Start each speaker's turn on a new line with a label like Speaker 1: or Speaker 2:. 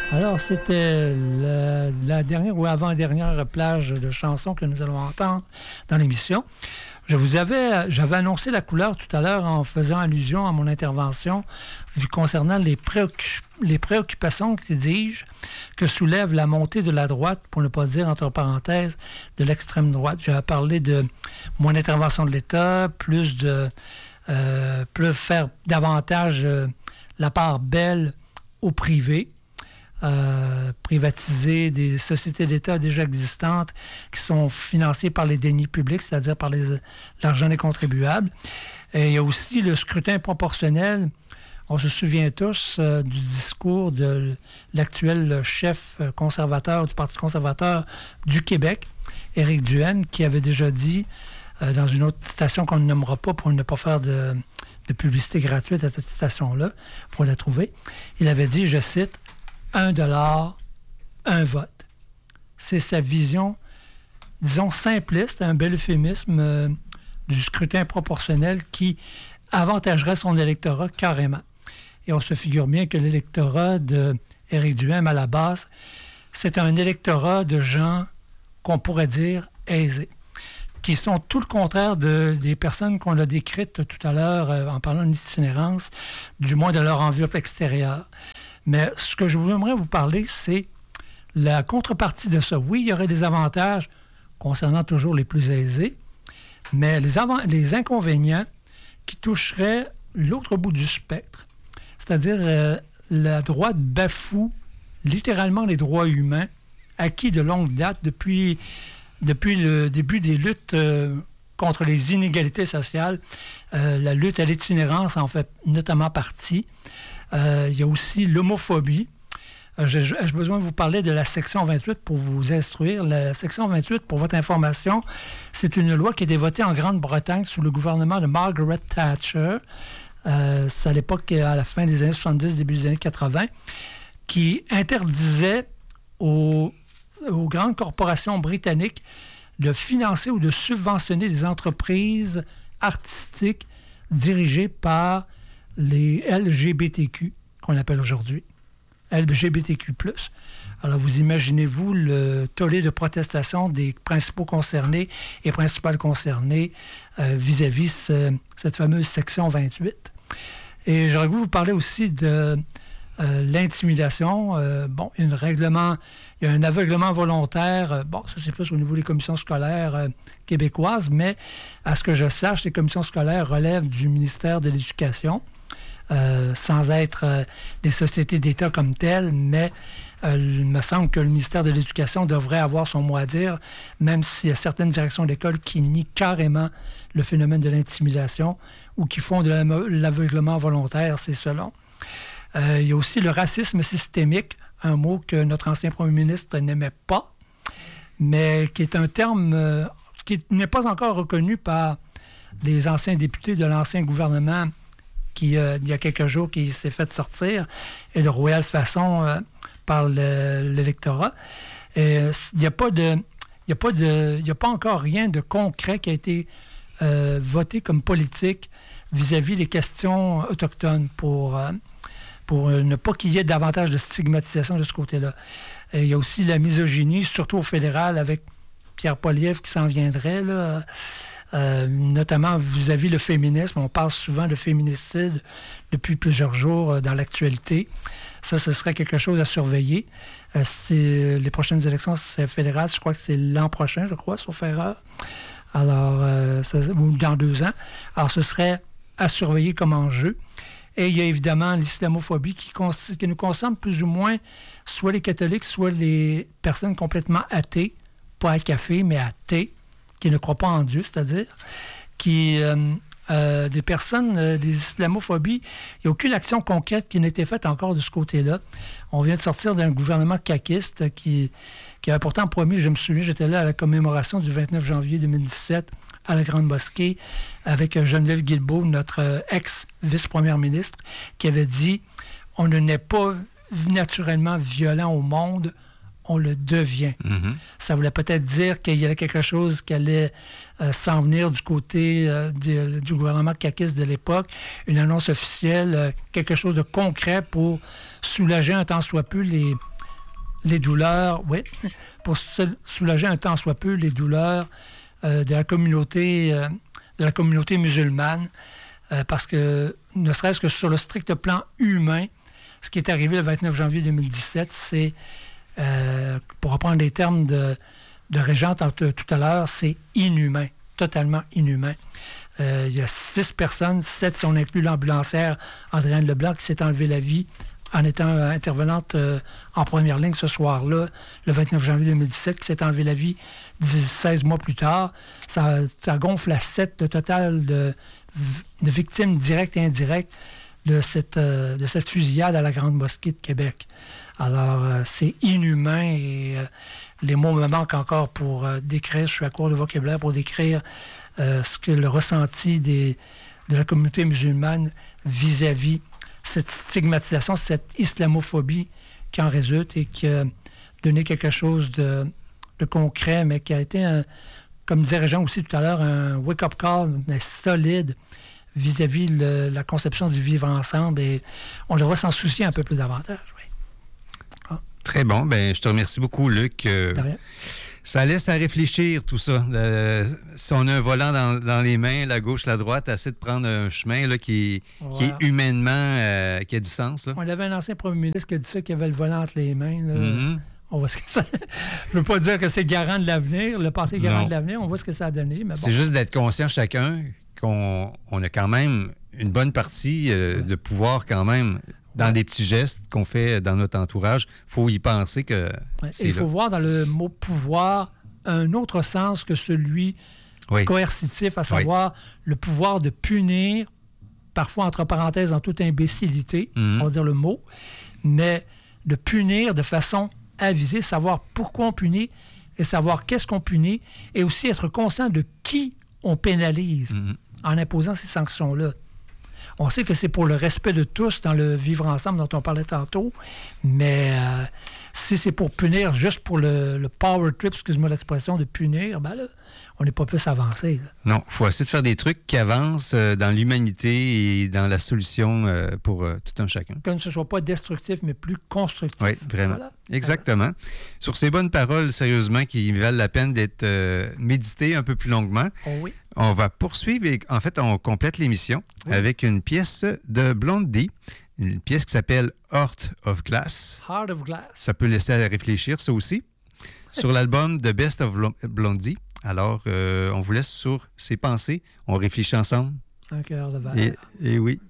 Speaker 1: Alors, c'était la dernière ou avant-dernière plage de chansons que nous allons entendre dans l'émission. J'avais annoncé la couleur tout à l'heure en faisant allusion à mon intervention concernant les préoccupations, que dis-je, que soulève la montée de la droite, pour ne pas dire, entre parenthèses, de l'extrême droite. J'avais parlé de moins d'intervention de l'État, plus faire davantage la part belle au privé. Privatiser des sociétés d'État déjà existantes qui sont financées par les deniers publics, c'est-à-dire par l'argent des contribuables. Et il y a aussi le scrutin proportionnel. On se souvient tous du discours de l'actuel chef conservateur du Parti conservateur du Québec, Éric Duhaime, qui avait déjà dit, dans une autre citation qu'on ne nommera pas pour ne pas faire de publicité gratuite à cette citation-là, pour la trouver, il avait dit, je cite, « 1 $, 1 vote ». C'est sa vision, disons, simpliste, un bel euphémisme du scrutin proportionnel qui avantagerait son électorat carrément. Et on se figure bien que l'électorat d'Éric Duhaime, à la base, c'est un électorat de gens qu'on pourrait dire aisés, qui sont tout le contraire des personnes qu'on a décrites tout à l'heure en parlant d'itinérance, du moins de leur enveloppe extérieure. Mais ce que je voudrais vous parler, c'est la contrepartie de ça. Oui, il y aurait des avantages concernant toujours les plus aisés, mais les inconvénients qui toucheraient l'autre bout du spectre, c'est-à-dire la droite bafoue littéralement les droits humains acquis de longue date depuis le début des luttes contre les inégalités sociales. La lutte à l'itinérance en fait notamment partie. Il y a aussi l'homophobie. J'ai besoin de vous parler de la section 28 pour vous instruire. La section 28, pour votre information, c'est une loi qui a été votée en Grande-Bretagne sous le gouvernement de Margaret Thatcher. C'est à l'époque, à la fin des années 70, début des années 80, qui interdisait aux grandes corporations britanniques de financer ou de subventionner des entreprises artistiques dirigées par les LGBTQ, qu'on appelle aujourd'hui. LGBTQ+. Alors, vous imaginez-vous le tollé de protestation des principaux concernés et principales concernées vis-à-vis cette fameuse section 28. Et j'aurais voulu vous parler aussi de l'intimidation. Il y a un aveuglement volontaire. Ça, c'est plus au niveau des commissions scolaires québécoises, mais à ce que je sache, les commissions scolaires relèvent du ministère de l'Éducation. Sans être des sociétés d'État comme telles, mais il me semble que le ministère de l'Éducation devrait avoir son mot à dire, même s'il y a certaines directions d'école qui nient carrément le phénomène de l'intimidation ou qui font de l'aveuglement volontaire, c'est selon. Il y a aussi le racisme systémique, un mot que notre ancien premier ministre n'aimait pas, mais qui est un terme qui n'est pas encore reconnu par les anciens députés de l'ancien gouvernement il y a quelques jours, qui s'est fait sortir, et de royale façon par l'électorat. Il n'y a pas encore rien de concret qui a été voté comme politique vis-à-vis des questions autochtones pour ne pas qu'il y ait davantage de stigmatisation de ce côté-là. Il y a aussi la misogynie, surtout au fédéral, avec Pierre Poilievre qui s'en viendrait, là. Notamment vis-à-vis le féminisme. On parle souvent de féminicide depuis plusieurs jours dans l'actualité. Ça, ce serait quelque chose à surveiller. Les prochaines élections fédérales, je crois que c'est l'an prochain, sauf erreur. Alors, ou dans 2 ans. Alors, ce serait à surveiller comme enjeu. Et il y a évidemment l'islamophobie qui nous concerne plus ou moins soit les catholiques, soit les personnes complètement athées, pas à café, mais athées, qui ne croient pas en Dieu, c'est-à-dire des personnes, des islamophobies, il n'y a aucune action concrète qui n'a été faite encore de ce côté-là. On vient de sortir d'un gouvernement caquiste qui avait pourtant promis, je me souviens, j'étais là à la commémoration du 29 janvier 2017 à la Grande Mosquée avec Geneviève Guilbeault, notre ex-vice-première ministre, qui avait dit « On ne naît pas naturellement violent au monde, on le devient. Mm-hmm. » Ça voulait peut-être dire qu'il y avait quelque chose qui allait s'en venir du côté du gouvernement caquiste de l'époque, une annonce officielle, quelque chose de concret pour soulager un tant soit peu les douleurs, oui, pour soulager un tant soit peu les douleurs de la communauté musulmane, parce que, ne serait-ce que sur le strict plan humain, ce qui est arrivé le 29 janvier 2017, c'est, pour reprendre les termes de Régente tout à l'heure, c'est inhumain, totalement inhumain. Il y a 6 personnes, 7 si on inclut l'ambulancière Andréane Leblanc, qui s'est enlevé la vie en étant intervenante en première ligne ce soir-là, le 29 janvier 2017, qui s'est enlevé la vie 16 mois plus tard. Ça gonfle à 7 le total de victimes directes et indirectes de cette fusillade à la Grande Mosquée de Québec. Alors, c'est inhumain et les mots me manquent encore pour décrire, je suis à court de vocabulaire pour décrire ce que le ressenti de la communauté musulmane vis-à-vis cette stigmatisation, cette islamophobie qui en résulte et qui a donné quelque chose de concret, mais qui a été, comme disait Régent aussi tout à l'heure, un wake-up call, mais solide vis-à-vis la conception du vivre ensemble. Et on devrait s'en soucier un peu plus davantage. Oui. Ah.
Speaker 2: Très bon. Ben, je te remercie beaucoup, Luc. Ça laisse à réfléchir, tout ça. Si on a un volant dans les mains, la gauche, la droite, essaie de prendre un chemin là, qui est humainement, qui a du sens. Là.
Speaker 1: On avait un ancien premier ministre qui a dit ça, qui avait le volant entre les mains. Là.
Speaker 2: Mm-hmm.
Speaker 1: On voit ce que ça... Je ne veux pas dire que c'est garant de l'avenir, le passé est garant de l'avenir, on voit ce que ça a donné. Mais bon.
Speaker 2: C'est juste d'être conscient chacun qu'on a quand même une bonne partie de pouvoir quand même dans des petits gestes qu'on fait dans notre entourage. Il faut y penser que
Speaker 1: il faut voir dans le mot « pouvoir » un autre sens que celui coercitif, à savoir le pouvoir de punir, parfois entre parenthèses en toute imbécilité, on va dire le mot, mais de punir de façon avisée, savoir pourquoi on punit et savoir qu'est-ce qu'on punit, et aussi être conscient de qui on pénalise en imposant ces sanctions-là. On sait que c'est pour le respect de tous dans le vivre ensemble dont on parlait tantôt, mais si c'est pour punir, juste pour le power trip, excuse-moi l'expression, de punir, ben là, on n'est pas plus avancé. Là.
Speaker 2: Non, il faut essayer de faire des trucs qui avancent dans l'humanité et dans la solution pour tout un chacun.
Speaker 1: Que ce ne soit pas destructif, mais plus constructif.
Speaker 2: Oui, vraiment. Voilà. Exactement. Voilà. Sur ces bonnes paroles, sérieusement, qui valent la peine d'être méditées un peu plus longuement,
Speaker 1: oui.
Speaker 2: On va poursuivre et en fait, on complète l'émission avec une pièce de Blondie, une pièce qui s'appelle Heart of Glass.
Speaker 1: Heart of Glass.
Speaker 2: Ça peut laisser à réfléchir, ça aussi, sur l'album The Best of Blondie. Alors, on vous laisse sur ces pensées. On réfléchit ensemble.
Speaker 1: Un cœur de verre.
Speaker 2: Et oui.